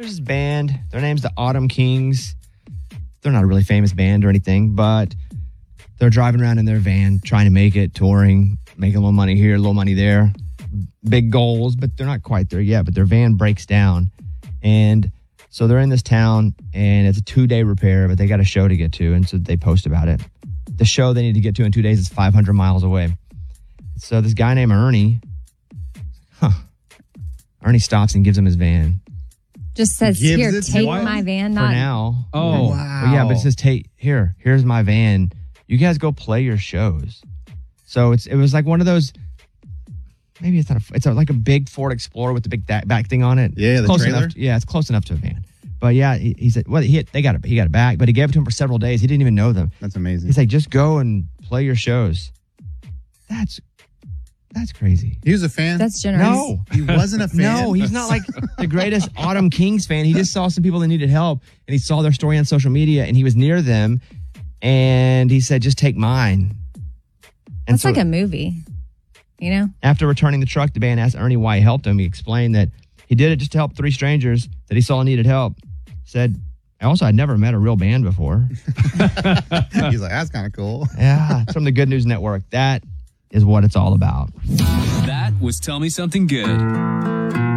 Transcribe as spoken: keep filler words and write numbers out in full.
was this band. Their name's the Autumn Kings. They're not a really famous band or anything, but they're driving around in their van trying to make it, touring, making a little money here, a little money there. Big goals, but they're not quite there yet. But their van breaks down. And so they're in this town, and it's a two-day repair, but they got a show to get to, and so they post about it. The show they need to get to in two days is five hundred miles away. So this guy named Ernie, huh, Ernie stops and gives him his van. Just says, Gives here, it to take him? my van. For Not now. Oh, wow. Well, yeah, but it says, take, here, here's my van. You guys go play your shows. So it's it was like one of those, maybe it's not a, it's a, like a big Ford Explorer with the big da- back thing on it. Yeah, the close trailer? enough to- yeah, it's close enough to a van. But yeah, he, he said, well, he, they got it. He got it back, but he gave it to him for several days. He didn't even know them. That's amazing. He's like, just go and play your shows. That's that's crazy. He was a fan? That's generous. No, He wasn't a fan? no, he's not like the greatest Autumn Kings fan. He just saw some people that needed help, and he saw their story on social media, and he was near them, and he said, just take mine. And That's so like a movie, you know? after returning the truck, the band asked Ernie why he helped him. He explained that he did it just to help three strangers that he saw needed help. Said, also, I'd never met a real band before. He's like, that's kind of cool. Yeah, it's from the Good News Network. That is what it's all about. That was Tell Me Something Good.